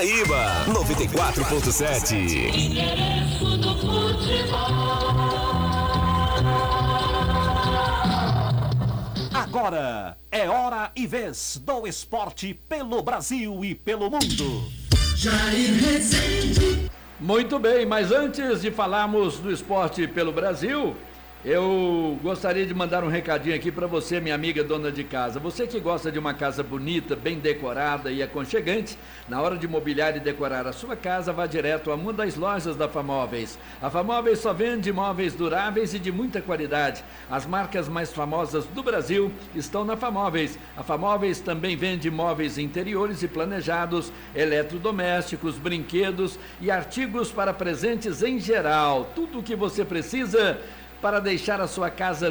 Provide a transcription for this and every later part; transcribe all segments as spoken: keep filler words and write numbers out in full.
Guaíba, noventa e quatro ponto sete. Agora é hora e vez do esporte pelo Brasil e pelo mundo. Jair Rezende. Muito bem, mas antes de falarmos do esporte pelo Brasil, eu gostaria de mandar um recadinho aqui para você, minha amiga dona de casa. Você que gosta de uma casa bonita, bem decorada e aconchegante, na hora de mobiliar e decorar a sua casa, vá direto a uma das lojas da Famóveis. A Famóveis só vende móveis duráveis e de muita qualidade. As marcas mais famosas do Brasil estão na Famóveis. A Famóveis também vende móveis interiores e planejados, eletrodomésticos, brinquedos e artigos para presentes em geral. Tudo o que você precisa para deixar a sua casa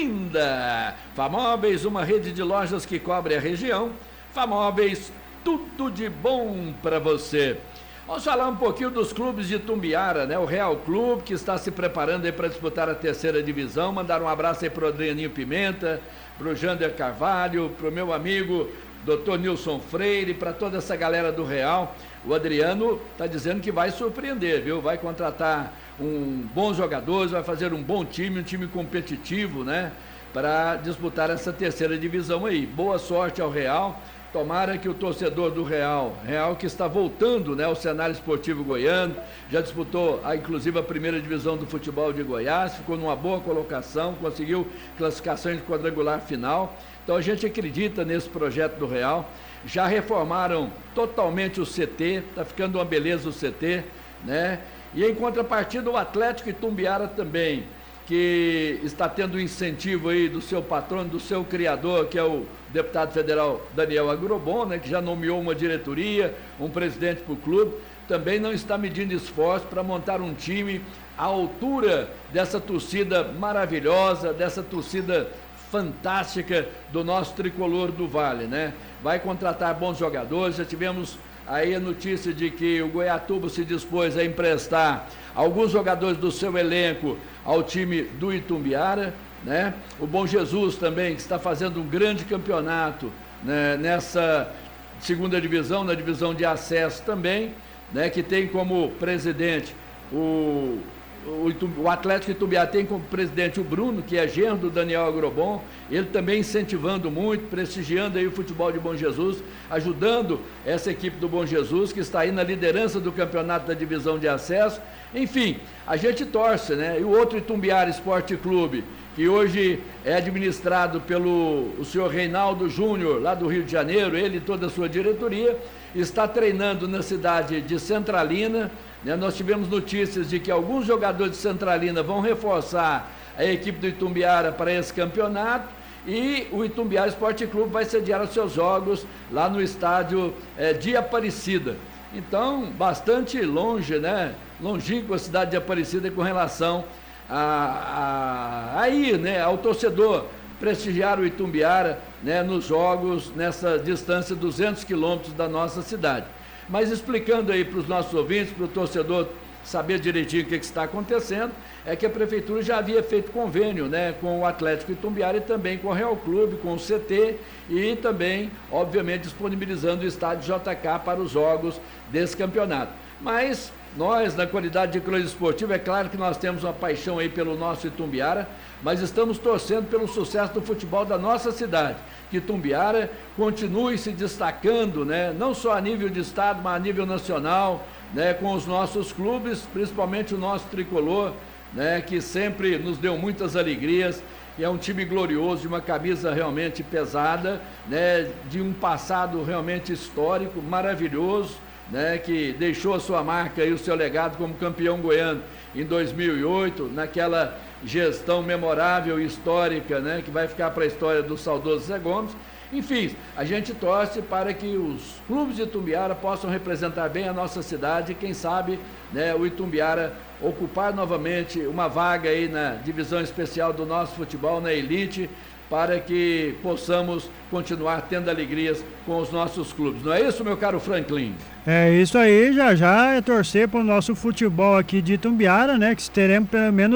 linda. Famóveis, uma rede de lojas que cobre a região. Famóveis, tudo de bom para você. Vamos falar um pouquinho dos clubes de Itumbiara, né? O Real Clube, que está se preparando aí para disputar a terceira divisão. Mandar um abraço aí para o Adrianinho Pimenta, para o Jander Carvalho, para o meu amigo doutor Nilson Freire, para toda essa galera do Real. O Adriano está dizendo que vai surpreender, viu? Vai contratar um bons jogadores, vai fazer um bom time, um time competitivo, né? Para disputar essa terceira divisão aí. Boa sorte ao Real. Tomara que o torcedor do Real, Real que está voltando, né, ao cenário esportivo goiano, já disputou, a, inclusive, a primeira divisão do futebol de Goiás, ficou numa boa colocação, conseguiu classificação de quadrangular final. Então a gente acredita nesse projeto do Real. Já reformaram totalmente o C T, está ficando uma beleza o C T, né? E em contrapartida o Atlético Itumbiara também, que está tendo incentivo aí do seu patrono, do seu criador, que é o deputado federal Daniel Agrobon, né, que já nomeou uma diretoria, um presidente para o clube, também não está medindo esforço para montar um time à altura dessa torcida maravilhosa, dessa torcida fantástica do nosso tricolor do Vale, né? Vai contratar bons jogadores. Já tivemos aí a notícia de que o Goiatuba se dispôs a emprestar alguns jogadores do seu elenco ao time do Itumbiara, né? O Bom Jesus também, que está fazendo um grande campeonato, né, nessa segunda divisão, na divisão de acesso também, né, que tem como presidente o O, o Atlético Itumbiara tem como presidente o Bruno, que é genro do Daniel Agrobon, ele também incentivando muito, prestigiando aí o futebol de Bom Jesus, ajudando essa equipe do Bom Jesus, que está aí na liderança do campeonato da divisão de acesso. Enfim, a gente torce, né? E o outro Itumbiara Esporte Clube, que hoje é administrado pelo o senhor Reinaldo Júnior, lá do Rio de Janeiro, ele e toda a sua diretoria, está treinando na cidade de Centralina. Nós tivemos notícias de que alguns jogadores de Centralina vão reforçar a equipe do Itumbiara para esse campeonato e o Itumbiara Esporte Clube vai sediar os seus jogos lá no estádio é, de Aparecida. Então, bastante longe, né? Longínqua a cidade de Aparecida com relação a, a, a ir, né? Ao torcedor prestigiar o Itumbiara, né? Nos jogos nessa distância de duzentos quilômetros da nossa cidade. Mas explicando aí para os nossos ouvintes, para o torcedor saber direitinho o que, que está acontecendo, é que a Prefeitura já havia feito convênio, né, com o Atlético Itumbiara e também com o Real Clube, com o C T e também, obviamente, disponibilizando o estádio J K para os jogos desse campeonato. Mas nós, na qualidade de crônica esportiva, é claro que nós temos uma paixão aí pelo nosso Itumbiara, mas estamos torcendo pelo sucesso do futebol da nossa cidade. Que Itumbiara continue se destacando, né, não só a nível de estado, mas a nível nacional, né, com os nossos clubes, principalmente o nosso tricolor, né, que sempre nos deu muitas alegrias, e é um time glorioso, de uma camisa realmente pesada, né, de um passado realmente histórico, maravilhoso, né, que deixou a sua marca e o seu legado como campeão goiano em dois mil e oito, naquela gestão memorável e histórica, né, que vai ficar para a história do saudoso Zé Gomes. Enfim, a gente torce para que os clubes de Itumbiara possam representar bem a nossa cidade e, quem sabe, né, o Itumbiara ocupar novamente uma vaga aí na divisão especial do nosso futebol, na elite, para que possamos continuar tendo alegrias com os nossos clubes. Não é isso, meu caro Franklin? É isso aí, já já é torcer para o nosso futebol aqui de Itumbiara, né, que teremos pelo menos